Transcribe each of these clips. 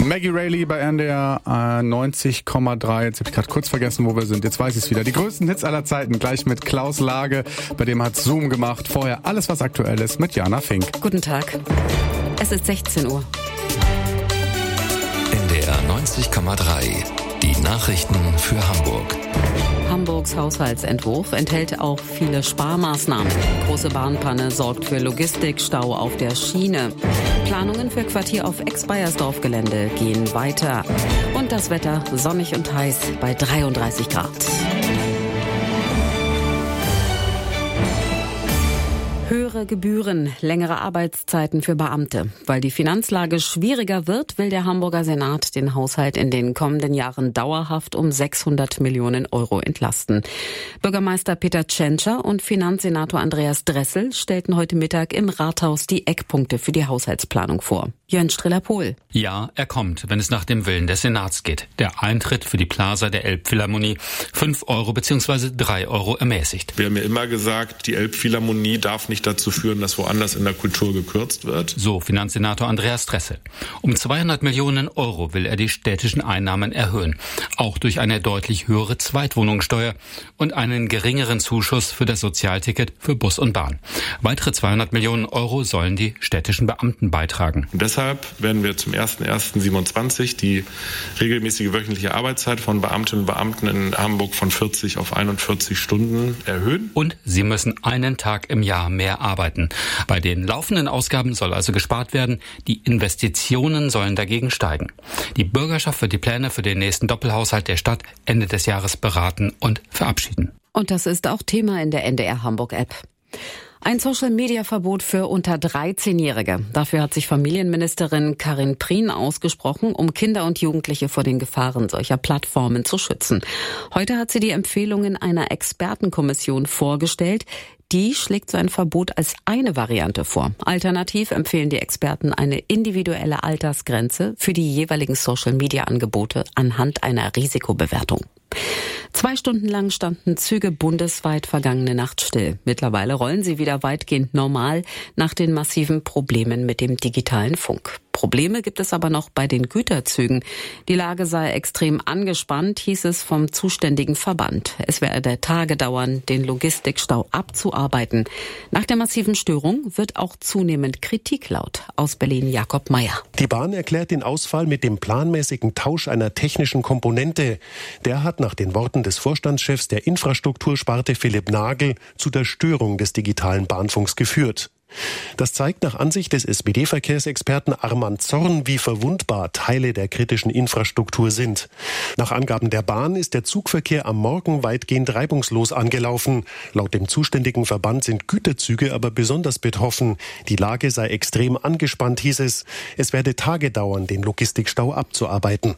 Maggie Reilly bei NDR 90,3. Jetzt habe ich gerade kurz vergessen, wo wir sind. Jetzt weiß ich es wieder. Die größten Hits aller Zeiten. Gleich mit Klaus Lage. Bei dem hat Zoom gemacht. Vorher alles, was aktuell ist mit Jana Fink. Guten Tag. Es ist 16 Uhr. NDR 90,3. Die Nachrichten für Hamburg. Hamburgs Haushaltsentwurf enthält auch viele Sparmaßnahmen. Große Bahnpanne sorgt für Logistikstau auf der Schiene. Planungen für Quartier auf Ex-Beiersdorf-Gelände gehen weiter. Und das Wetter sonnig und heiß bei 33 Grad. Höhere Gebühren, längere Arbeitszeiten für Beamte. Weil die Finanzlage schwieriger wird, will der Hamburger Senat den Haushalt in den kommenden Jahren dauerhaft um 600 Millionen Euro entlasten. Bürgermeister Peter Tschentscher und Finanzsenator Andreas Dressel stellten heute Mittag im Rathaus die Eckpunkte für die Haushaltsplanung vor. Jörn Striller-Pohl. Ja, er kommt, wenn es nach dem Willen des Senats geht. Der Eintritt für die Plaza der Elbphilharmonie 5 Euro bzw. 3 Euro ermäßigt. Wir haben ja immer gesagt, die Elbphilharmonie darf nicht dazu führen, dass woanders in der Kultur gekürzt wird. So Finanzsenator Andreas Dressel. Um 200 Millionen Euro will er die städtischen Einnahmen erhöhen. Auch durch eine deutlich höhere Zweitwohnungssteuer und einen geringeren Zuschuss für das Sozialticket für Bus und Bahn. Weitere 200 Millionen Euro sollen die städtischen Beamten beitragen. Und deshalb werden wir zum 01.01.27 die regelmäßige wöchentliche Arbeitszeit von Beamtinnen und Beamten in Hamburg von 40 auf 41 Stunden erhöhen. Und sie müssen einen Tag im Jahr mehr arbeiten. Bei den laufenden Ausgaben soll also gespart werden. Die Investitionen sollen dagegen steigen. Die Bürgerschaft wird die Pläne für den nächsten Doppelhaushalt der Stadt Ende des Jahres beraten und verabschieden. Und das ist auch Thema in der NDR Hamburg-App. Ein Social-Media-Verbot für unter 13-Jährige. Dafür hat sich Familienministerin Karin Prien ausgesprochen, um Kinder und Jugendliche vor den Gefahren solcher Plattformen zu schützen. Heute hat sie die Empfehlungen einer Expertenkommission vorgestellt. Die schlägt so ein Verbot als eine Variante vor. Alternativ empfehlen die Experten eine individuelle Altersgrenze für die jeweiligen Social-Media-Angebote anhand einer Risikobewertung. 2 Stunden lang standen Züge bundesweit vergangene Nacht still. Mittlerweile rollen sie wieder weitgehend normal nach den massiven Problemen mit dem digitalen Funk. Probleme gibt es aber noch bei den Güterzügen. Die Lage sei extrem angespannt, hieß es vom zuständigen Verband. Es werde Tage dauern, den Logistikstau abzuarbeiten. Nach der massiven Störung wird auch zunehmend Kritik laut. Aus Berlin Jakob Meyer. Die Bahn erklärt den Ausfall mit dem planmäßigen Tausch einer technischen Komponente. Der hat nach den Worten des Vorstandschefs der Infrastruktursparte Philipp Nagel zu der Störung des digitalen Bahnfunks geführt. Das zeigt nach Ansicht des SPD-Verkehrsexperten Armand Zorn, wie verwundbar Teile der kritischen Infrastruktur sind. Nach Angaben der Bahn ist der Zugverkehr am Morgen weitgehend reibungslos angelaufen. Laut dem zuständigen Verband sind Güterzüge aber besonders betroffen. Die Lage sei extrem angespannt, hieß es. Es werde Tage dauern, den Logistikstau abzuarbeiten.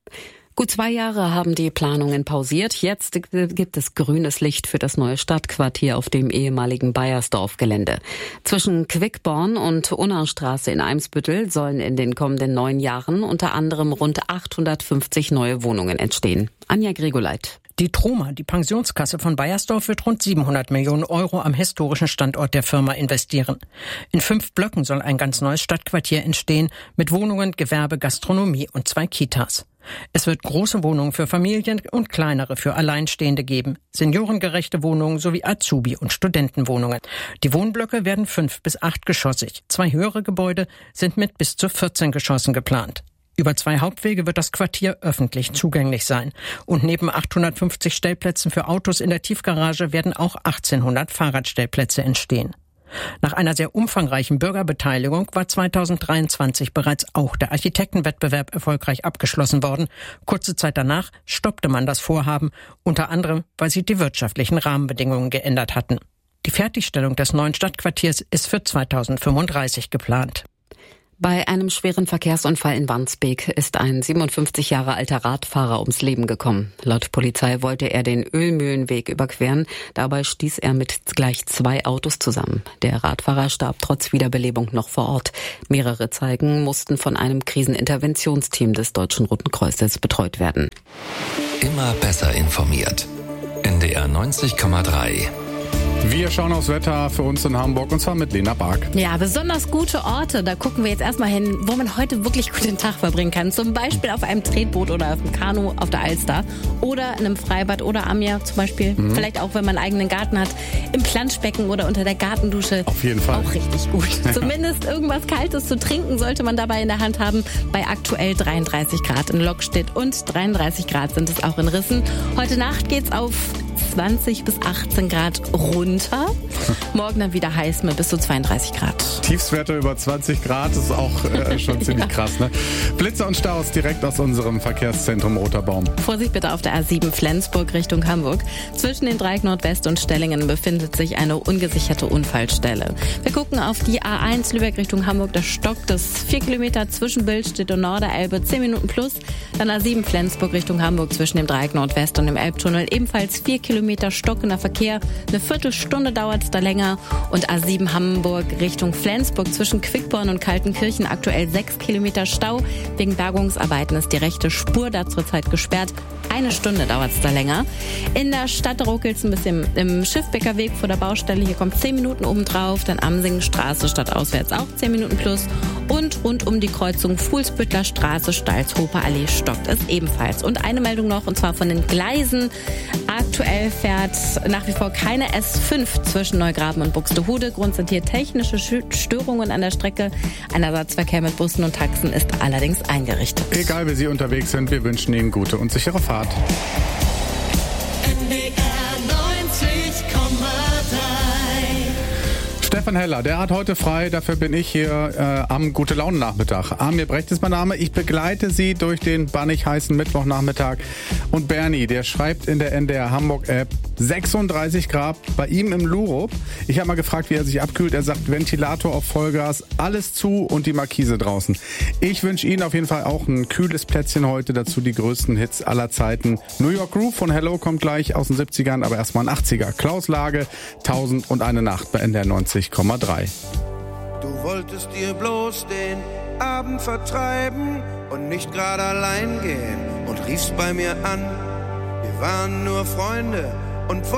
Gut 2 Jahre haben die Planungen pausiert. Jetzt gibt es grünes Licht für das neue Stadtquartier auf dem ehemaligen Beiersdorf-Gelände. Zwischen Quickborn und Unna-Straße in Eimsbüttel sollen in den kommenden 9 Jahren unter anderem rund 850 neue Wohnungen entstehen. Anja Grigoleit. Die Troma, die Pensionskasse von Beiersdorf, wird rund 700 Millionen Euro am historischen Standort der Firma investieren. In 5 Blöcken soll ein ganz neues Stadtquartier entstehen, mit Wohnungen, Gewerbe, Gastronomie und 2 Kitas. Es wird große Wohnungen für Familien und kleinere für Alleinstehende geben, seniorengerechte Wohnungen sowie Azubi- und Studentenwohnungen. Die Wohnblöcke werden 5- bis 8-geschossig. 2 höhere Gebäude sind mit bis zu 14 Geschossen geplant. Über 2 Hauptwege wird das Quartier öffentlich zugänglich sein. Und neben 850 Stellplätzen für Autos in der Tiefgarage werden auch 1800 Fahrradstellplätze entstehen. Nach einer sehr umfangreichen Bürgerbeteiligung war 2023 bereits auch der Architektenwettbewerb erfolgreich abgeschlossen worden. Kurze Zeit danach stoppte man das Vorhaben, unter anderem, weil sich die wirtschaftlichen Rahmenbedingungen geändert hatten. Die Fertigstellung des neuen Stadtquartiers ist für 2035 geplant. Bei einem schweren Verkehrsunfall in Wandsbek ist ein 57 Jahre alter Radfahrer ums Leben gekommen. Laut Polizei wollte er den Ölmühlenweg überqueren. Dabei stieß er mit gleich 2 Autos zusammen. Der Radfahrer starb trotz Wiederbelebung noch vor Ort. Mehrere Zeugen mussten von einem Kriseninterventionsteam des Deutschen Roten Kreuzes betreut werden. Immer besser informiert. NDR 90,3 Wir schauen aufs Wetter für uns in Hamburg und zwar mit Lena Bark. Ja, besonders gute Orte, da gucken wir jetzt erstmal hin, wo man heute wirklich gut den Tag verbringen kann. Zum Beispiel auf einem Tretboot oder auf einem Kanu auf der Alster oder in einem Freibad oder am Meer zum Beispiel. Vielleicht auch, wenn man einen eigenen Garten hat, im Planschbecken oder unter der Gartendusche. Auf jeden Fall. Auch richtig gut. Zumindest irgendwas Kaltes zu trinken sollte man dabei in der Hand haben. Bei aktuell 33 Grad in Lockstedt und 33 Grad sind es auch in Rissen. Heute Nacht geht's auf 20 bis 18 Grad runter. Morgen dann wieder heiß mit bis zu 32 Grad. Tiefstwerte über 20 Grad ist auch schon ziemlich krass, ne? Blitze und Staus direkt aus unserem Verkehrszentrum Roterbaum. Vorsicht bitte auf der A7 Flensburg Richtung Hamburg. Zwischen den Dreieck Nordwest und Stellingen befindet sich eine ungesicherte Unfallstelle. Wir gucken auf die A1 Lübeck Richtung Hamburg. Da stockt es 4 Kilometer zwischen Billstedt und Norderelbe, 10 Minuten plus. Dann A7 Flensburg Richtung Hamburg zwischen dem Dreieck Nordwest und dem Elbtunnel. Ebenfalls 4 Kilometer stockender Verkehr. Eine Viertelstunde dauert es da länger. Und A7 Hamburg Richtung Flensburg zwischen Quickborn und Kaltenkirchen aktuell 6 Kilometer Stau. Wegen Bergungsarbeiten ist die rechte Spur da zurzeit gesperrt. 1 Stunde dauert es da länger. In der Stadt ruckelt es ein bisschen im Schiffbecker Weg vor der Baustelle. Hier kommt 10 Minuten obendrauf. Dann Amsingenstraße stadtauswärts auch 10 Minuten plus. Und rund um die Kreuzung Fuhlsbüttler Straße, Stalzhofer Allee stockt es ebenfalls. Und eine Meldung noch, und zwar von den Gleisen. Aktuell fährt nach wie vor keine S5 zwischen Neugraben und Buxtehude. Grund sind hier technische Störungen an der Strecke. Ein Ersatzverkehr mit Bussen und Taxen ist allerdings eingerichtet. Egal wie Sie unterwegs sind, wir wünschen Ihnen gute und sichere Fahrt. Stefan Heller, der hat heute frei, dafür bin ich hier am Gute-Laune-Nachmittag. Amir Brecht ist mein Name, ich begleite Sie durch den bannig heißen Mittwochnachmittag. Und Bernie, der schreibt in der NDR Hamburg-App 36 Grad bei ihm im Lurup. Ich habe mal gefragt, wie er sich abkühlt. Er sagt, Ventilator auf Vollgas, alles zu und die Markise draußen. Ich wünsche Ihnen auf jeden Fall auch ein kühles Plätzchen heute, dazu die größten Hits aller Zeiten. New York Groove von Hello kommt gleich aus den 70ern, aber erstmal ein 80er. Klaus Lage, 1001 Nacht bei NDR 90,3. Du wolltest dir bloß den Abend vertreiben und nicht gerade allein gehen und riefst bei mir an. Wir waren nur Freunde und